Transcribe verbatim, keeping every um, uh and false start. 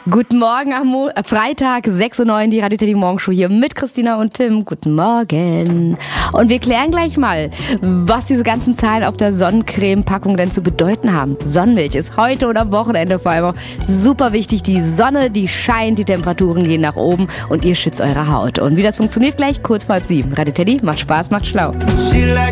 Guten Morgen am Mo- äh, Freitag, sechs Uhr neun, die Radio Teddy Morgenshow hier mit Christina und Tim. Guten Morgen. Und wir klären gleich mal, was diese ganzen Zahlen auf der Sonnencreme-Packung denn zu bedeuten haben. Sonnenmilch ist heute und am Wochenende vor allem auch super wichtig. Die Sonne, die scheint, die Temperaturen gehen nach oben und ihr schützt eure Haut. Und wie das funktioniert gleich, kurz vor halb sieben. Radio Teddy, macht Spaß, macht schlau.